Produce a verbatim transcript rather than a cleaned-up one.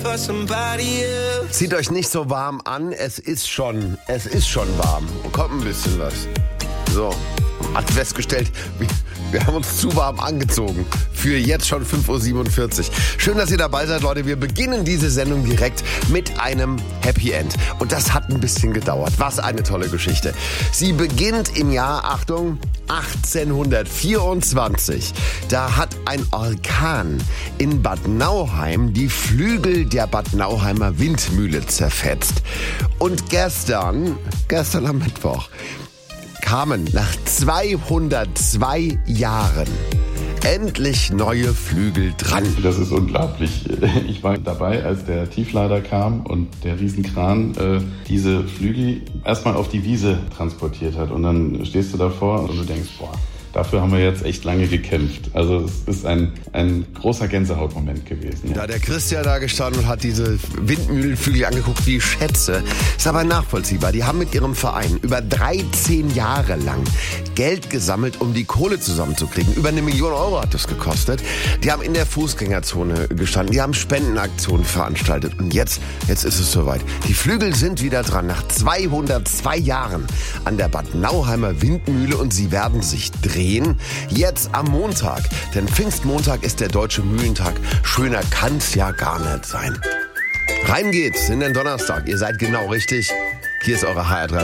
Zieht euch nicht so warm an, es ist schon, es ist schon warm. Kommt ein bisschen was. So, hat festgestellt, wir, wir haben uns zu warm angezogen. Für jetzt schon fünf Uhr siebenundvierzig. Schön, dass ihr dabei seid, Leute. Wir beginnen diese Sendung direkt mit einem Happy End. Und das hat ein bisschen gedauert. Was eine tolle Geschichte. Sie beginnt im Jahr, Achtung, achtzehnhundertvierundzwanzig. Da hat ein Orkan in Bad Nauheim die Flügel der Bad Nauheimer Windmühle zerfetzt. Und gestern, gestern am Mittwoch, kamen nach zweihundertzwei Jahren endlich neue Flügel dran. Das ist unglaublich. Ich war dabei, als der Tieflader kam und der Riesenkran äh, diese Flügel erstmal auf die Wiese transportiert hat. Und dann stehst du davor und du denkst, boah, dafür haben wir jetzt echt lange gekämpft. Also es ist ein, ein großer Gänsehautmoment gewesen. Ja. Da der Christian da gestanden und hat diese Windmühlenflügel angeguckt wie Schätze. Ist aber nachvollziehbar. Die haben mit ihrem Verein über dreizehn Jahre lang Geld gesammelt, um die Kohle zusammenzukriegen. Über eine Million Euro hat das gekostet. Die haben in der Fußgängerzone gestanden. Die haben Spendenaktionen veranstaltet. Und jetzt, jetzt ist es soweit. Die Flügel sind wieder dran. Nach zweihundertzwei Jahren an der Bad Nauheimer Windmühle. Und sie werden sich drehen. Jetzt am Montag. Denn Pfingstmontag ist der Deutsche Mühlentag. Schöner kann's ja gar nicht sein. Rein geht's in den Donnerstag. Ihr seid genau richtig. Hier ist eure H R drei